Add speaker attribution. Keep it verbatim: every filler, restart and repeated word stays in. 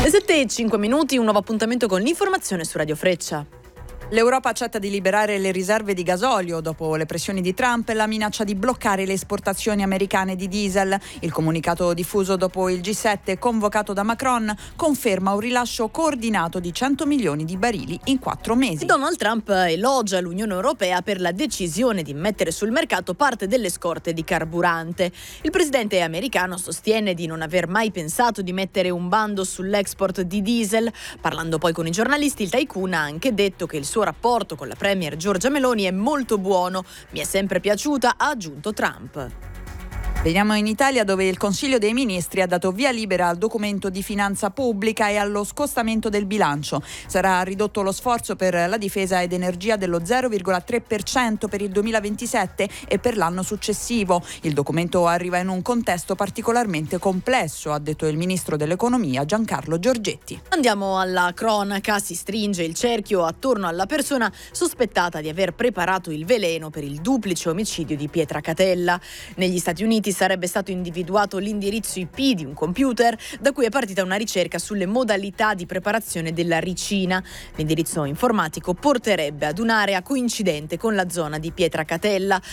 Speaker 1: Le sette e cinque minuti, un nuovo appuntamento con l'informazione su Radio Freccia.
Speaker 2: L'Europa accetta di liberare le riserve di gasolio dopo le pressioni di Trump e la minaccia di bloccare le esportazioni americane di diesel. Il comunicato diffuso dopo il G sette convocato da Macron conferma un rilascio coordinato di cento milioni di barili in quattro mesi.
Speaker 1: Donald Trump elogia l'Unione Europea per la decisione di mettere sul mercato parte delle scorte di carburante. Il presidente americano sostiene di non aver mai pensato di mettere un bando sull'export di diesel. Parlando poi con i giornalisti, il tycoon ha anche detto che il suo rapporto con la premier Giorgia Meloni è molto buono. Mi è sempre piaciuta, ha aggiunto Trump.
Speaker 2: Veniamo in Italia, dove il Consiglio dei Ministri ha dato via libera al documento di finanza pubblica e allo scostamento del bilancio. Sarà ridotto lo sforzo per la difesa ed energia dello zero virgola tre per cento per il duemilaventisette e per l'anno successivo. Il documento arriva in un contesto particolarmente complesso, ha detto il ministro dell'economia Giancarlo Giorgetti.
Speaker 1: Andiamo alla cronaca. Si stringe il cerchio attorno alla persona sospettata di aver preparato il veleno per il duplice omicidio di Pietra Catella. Negli Stati Uniti sarebbe stato individuato l'indirizzo I P di un computer da cui è partita una ricerca sulle modalità di preparazione della ricina. L'indirizzo informatico porterebbe ad un'area coincidente con la zona di Pietra Catella.